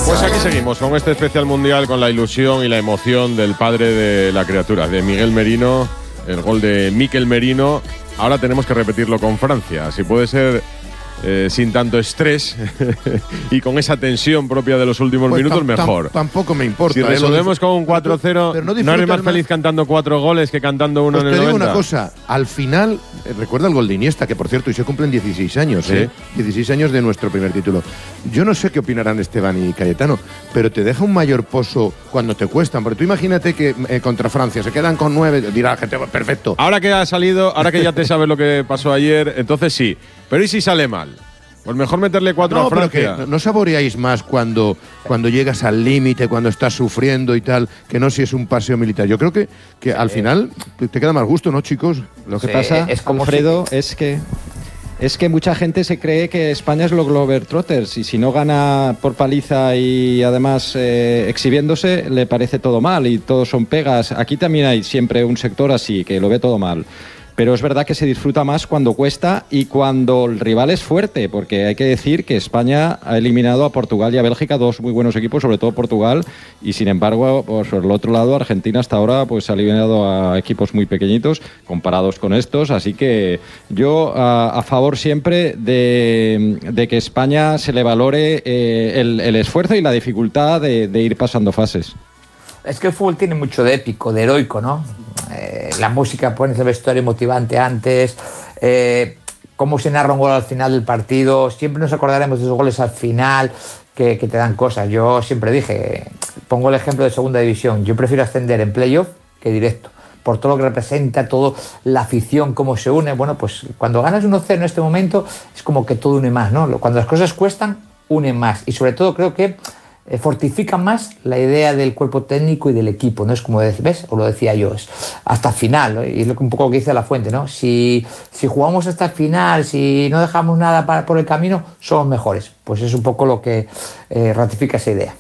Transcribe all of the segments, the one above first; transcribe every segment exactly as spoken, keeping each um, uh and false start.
Pues aquí seguimos con este especial mundial, con la ilusión y la emoción del padre de la criatura, de Miguel Merino, el gol de Mikel Merino. Ahora tenemos que repetirlo con Francia, si puede ser eh, sin tanto estrés y con esa tensión propia de los últimos pues minutos, tam, mejor. Tam, tampoco me importa. Si resolvemos eh, con un cuatro cero, no, no eres más feliz cantando cuatro goles que cantando uno pues en el noventa. Te digo noventa. una cosa, al final, eh, recuerda el gol de Iniesta, que por cierto, hoy se cumplen dieciséis años, ¿Sí? ¿eh? dieciséis años de nuestro primer título. Yo no sé qué opinarán Esteban y Cayetano, pero te deja un mayor pozo cuando te cuestan. Porque tú imagínate que eh, contra Francia se quedan con nueve, dirá la gente, perfecto. Ahora que ha salido, ahora que ya te sabes lo que pasó ayer, entonces sí. Pero ¿y si sale mal? Pues mejor meterle cuatro no, a Francia. Pero que no saboreáis más cuando, cuando llegas al límite, cuando estás sufriendo y tal, que no si es un paseo militar. Yo creo que, que al sí. final te, te queda más gusto, ¿no, chicos? Lo que sí, pasa, es como Alfredo, si... es que es que mucha gente se cree que España es los Globetrotters y si no gana por paliza y además eh, exhibiéndose, le parece todo mal y todos son pegas. Aquí también hay siempre un sector así, que lo ve todo mal. Pero es verdad que se disfruta más cuando cuesta y cuando el rival es fuerte, porque hay que decir que España ha eliminado a Portugal y a Bélgica, dos muy buenos equipos, sobre todo Portugal, y sin embargo, pues, por el otro lado, Argentina hasta ahora pues ha eliminado a equipos muy pequeñitos comparados con estos, así que yo a, a favor siempre de, de que España se le valore eh, el, el esfuerzo y la dificultad de, de ir pasando fases. Es que el fútbol tiene mucho de épico, de heroico, ¿no? Eh, la música, pones el vestuario motivante antes, eh, cómo se narra un gol al final del partido, siempre nos acordaremos de esos goles al final que, que te dan cosas. Yo siempre dije, pongo el ejemplo de segunda división, yo prefiero ascender en playoff que directo, por todo lo que representa, toda la afición, cómo se une. Bueno, pues cuando ganas uno cero en este momento es como que todo une más, ¿no? Cuando las cosas cuestan, unen más y sobre todo creo que Eh, fortifica más la idea del cuerpo técnico y del equipo, ¿no? Es como, ¿ves? Os lo decía yo, es hasta el final, ¿no? Y es lo que un poco lo que dice La Fuente, ¿no? Si, si jugamos hasta el final, si no dejamos nada para, por el camino, somos mejores. Pues es un poco lo que eh, ratifica esa idea.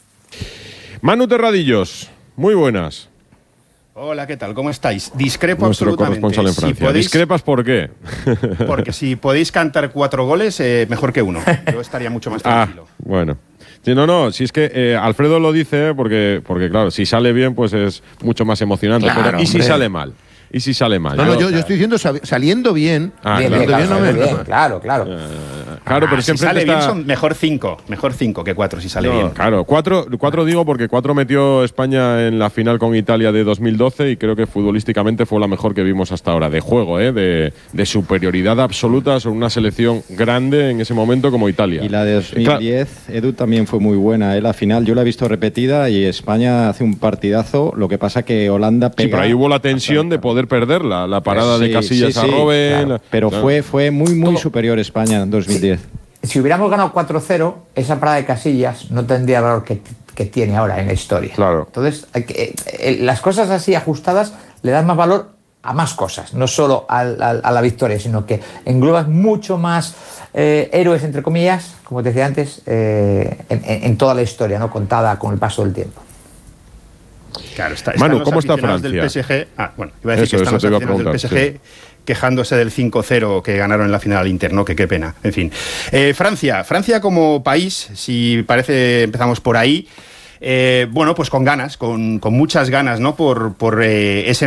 Manu Terradillos, muy buenas. Hola, ¿qué tal? ¿Cómo estáis? Discrepo Nuestro absolutamente. corresponsal en Francia. Si podéis, ¿Discrepas por qué? Porque si podéis cantar cuatro goles, eh, mejor que uno. Yo estaría mucho más tranquilo. Ah, bueno. Sí, no, no, si es que eh, Alfredo lo dice porque, porque, claro, si sale bien, pues es mucho más emocionante. Claro, pero, ¿y si hombre. sale mal? ¿Y si sale mal? No, no, yo, claro. yo estoy diciendo saliendo bien. Ah, bien, claro. bien, claro, bien, no me, bien, claro, claro. Eh, claro, ah, pero si siempre sale está... bien son mejor cinco, mejor cinco que cuatro si sale no, bien. Claro, cuatro, cuatro digo porque cuatro metió España en la final con Italia de dos mil doce y creo que futbolísticamente fue la mejor que vimos hasta ahora, de juego, ¿eh? de, de superioridad absoluta sobre una selección grande en ese momento como Italia. Y la de dos mil diez, claro. Edu, también fue muy buena, ¿eh? La final yo la he visto repetida y España hace un partidazo, lo que pasa que Holanda pega... Sí, pero ahí hubo la tensión de poder perderla, la parada sí, de Casillas sí, a sí, Robben... Claro. Pero claro. fue, fue muy, muy Todo. superior España en dos mil diez. Si, si hubiéramos ganado cuatro cero, esa parada de Casillas no tendría el valor que, que tiene ahora en la historia. Claro. Entonces, hay que, eh, las cosas así ajustadas le dan más valor a más cosas, no solo a, a, a la victoria, sino que englobas mucho más eh, héroes, entre comillas, como te decía antes, eh, en, en toda la historia, ¿no? Contada con el paso del tiempo. Claro, está, Manu, ¿cómo está Francia? Del P S G, ah, bueno, iba a decir eso, que están eso los te iba a aficionados del P S G sí. quejándose del cinco cero que ganaron en la final al Inter, ¿no? Que qué pena. En fin. Eh, Francia, Francia como país, si parece, empezamos por ahí, eh, bueno, pues con ganas, con, con muchas ganas, ¿no? Por, por eh, ese